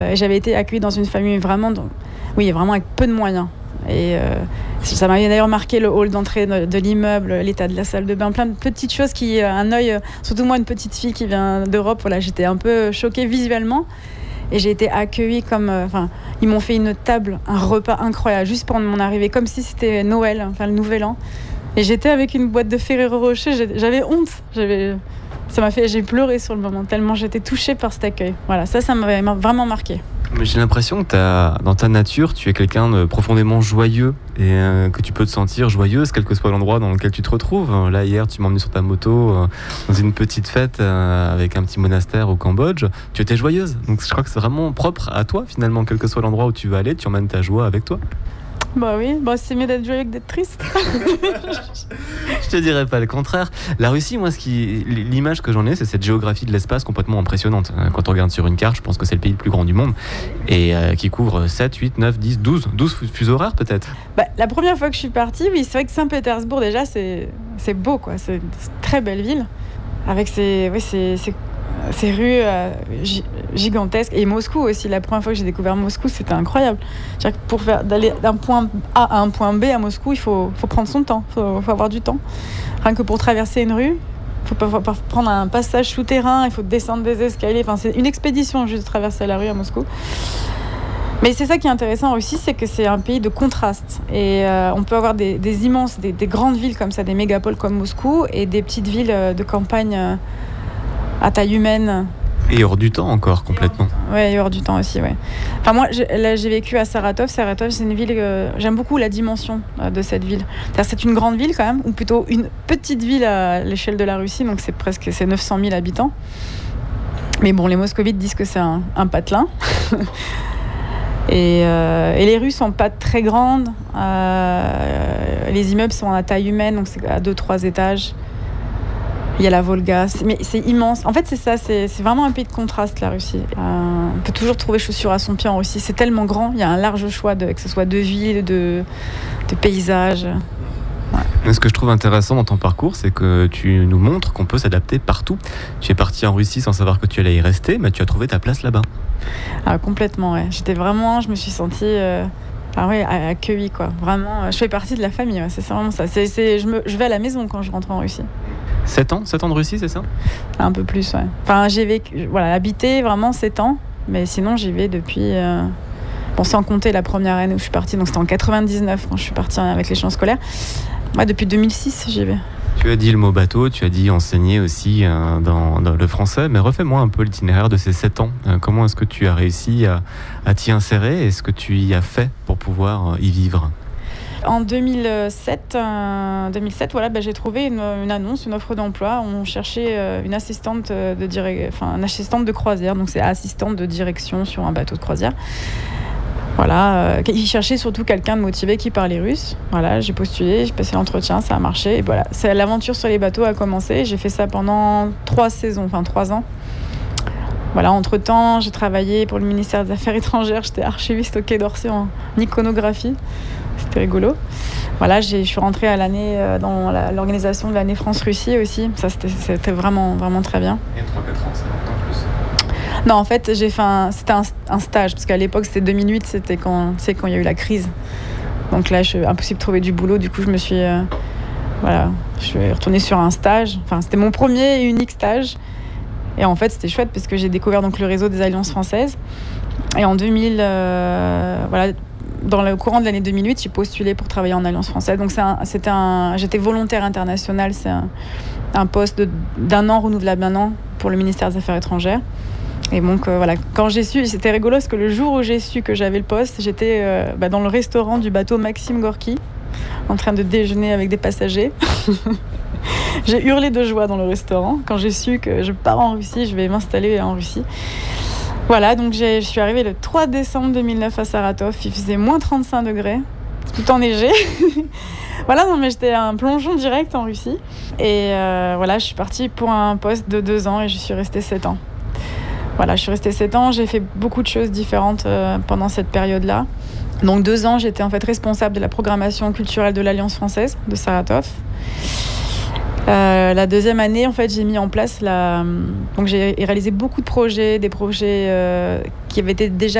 J'avais été accueillie dans une famille vraiment avec peu de moyens. Et ça m'avait d'ailleurs marqué le hall d'entrée de l'immeuble, l'état de la salle de bain, plein de petites choses qui, un œil, surtout moi, une petite fille qui vient d'Europe, voilà, j'étais un peu choquée visuellement. Et j'ai été accueillie comme... ils m'ont fait une table, un repas incroyable, juste pour mon arrivée, comme si c'était Noël, le Nouvel An. Et j'étais avec une boîte de Ferrero Rocher, j'avais honte. J'ai pleuré sur le moment, tellement j'étais touchée par cet accueil. Voilà, ça m'avait vraiment marqué. Mais j'ai l'impression que dans ta nature, tu es quelqu'un de profondément joyeux et que tu peux te sentir joyeuse, quel que soit l'endroit dans lequel tu te retrouves. Là, hier, tu m'as emmené sur ta moto dans une petite fête avec un petit monastère au Cambodge. Tu étais joyeuse. Donc, je crois que c'est vraiment propre à toi, finalement, quel que soit l'endroit où tu vas aller, tu emmènes ta joie avec toi. Bah oui, c'est mieux d'être joyeux que d'être triste. Je te dirais pas le contraire. La Russie, moi, l'image que j'en ai, c'est cette géographie de l'espace complètement impressionnante. Quand on regarde sur une carte, je pense que c'est le pays le plus grand du monde et qui couvre 7, 8, 9, 10, 12 fuseaux horaires peut-être. La première fois que je suis partie, oui, c'est vrai que Saint-Pétersbourg, déjà, c'est beau, quoi. C'est une très belle ville avec ses rues gigantesques. Et Moscou aussi, la première fois que j'ai découvert Moscou, c'était incroyable. C'est-à-dire que d'aller d'un point A à un point B à Moscou, il faut prendre son temps, il faut avoir du temps. Rien que pour traverser une rue, il faut pas prendre un passage souterrain, il faut descendre des escaliers. C'est une expédition juste de traverser la rue à Moscou. Mais c'est ça qui est intéressant en Russie, c'est que c'est un pays de contraste. Et on peut avoir des immenses, des grandes villes comme ça, des mégapoles comme Moscou, et des petites villes de campagne à taille humaine. Et hors du temps encore, complètement. Oui, hors du temps aussi, ouais. Moi, j'ai vécu à Saratov. Saratov, c'est une ville j'aime beaucoup la dimension de cette ville. C'est une grande ville quand même, ou plutôt une petite ville à l'échelle de la Russie, donc c'est 900 000 habitants. Mais bon, les moscovites disent que c'est un patelin. Et les rues sont pas très grandes. Les immeubles sont à taille humaine, donc c'est à 2-3 étages. Il y a la Volga, mais c'est immense. En fait, c'est ça, c'est vraiment un pays de contraste, la Russie. On peut toujours trouver chaussures à son pied en Russie. C'est tellement grand, il y a un large choix, que ce soit de villes, de paysages. Ouais. Ce que je trouve intéressant dans ton parcours, c'est que tu nous montres qu'on peut s'adapter partout. Tu es parti en Russie sans savoir que tu allais y rester, mais tu as trouvé ta place là-bas. Ah, complètement, ouais. Je me suis sentie... accueillie, quoi. Vraiment, je fais partie de la famille, ouais. C'est vraiment ça. Je vais à la maison quand je rentre en Russie. 7 ans de Russie, c'est ça ? Un peu plus, ouais. J'ai habité vraiment 7 ans, mais sinon j'y vais depuis... sans compter la première année où je suis partie, donc c'était en 99 quand je suis partie avec les champs scolaires. Ouais, depuis 2006, j'y vais. Tu as dit le mot bateau, tu as dit enseigner aussi dans le français, mais refais-moi un peu l'itinéraire de ces 7 ans. Comment est-ce que tu as réussi à t'y insérer et ce que tu y as fait pour pouvoir y vivre ? En 2007, j'ai trouvé une annonce, une offre d'emploi. On cherchait une assistante de croisière, donc c'est assistante de direction sur un bateau de croisière. Voilà, ils cherchaient surtout quelqu'un de motivé qui parlait russe. Voilà, j'ai postulé, j'ai passé l'entretien, ça a marché. Et voilà, l'aventure sur les bateaux a commencé. J'ai fait ça pendant 3 ans. Voilà, entre-temps, j'ai travaillé pour le ministère des Affaires étrangères. J'étais archiviste au Quai d'Orsay en iconographie. C'était rigolo. Voilà, je suis rentrée à l'année dans l'organisation de l'année France-Russie aussi. Ça, c'était vraiment, vraiment très bien. Et 3-4 ans, ça va en plus ? Non, en fait, c'était un stage, parce qu'à l'époque, c'était 2008, c'était quand il y a eu la crise. Donc là, impossible de trouver du boulot. Du coup, je suis retournée sur un stage. C'était mon premier et unique stage. Et en fait, c'était chouette parce que j'ai découvert donc le réseau des Alliances françaises. Et en 2000, dans le courant de l'année 2008, j'ai postulé pour travailler en Alliance française. Donc j'étais volontaire internationale. C'est un poste d'un an renouvelable d'un an pour le ministère des Affaires étrangères. Et donc quand j'ai su, c'était rigolo parce que le jour où j'ai su que j'avais le poste, j'étais dans le restaurant du bateau Maxime Gorky, en train de déjeuner avec des passagers. J'ai hurlé de joie dans le restaurant quand j'ai su que je pars en Russie, je vais m'installer en Russie. Voilà, donc je suis arrivée le 3 décembre 2009 à Saratov. Il faisait moins 35 degrés, tout enneigé. Voilà, non, mais j'étais un plongeon direct en Russie. Et je suis partie pour un poste de 2 ans et je suis restée 7 ans. Voilà, je suis restée 7 ans. J'ai fait beaucoup de choses différentes pendant cette période-là. Donc 2 ans, j'étais en fait responsable de la programmation culturelle de l'Alliance française de Saratov. La deuxième année, en fait, j'ai mis en place donc j'ai réalisé beaucoup de projets, des projets qui avaient été déjà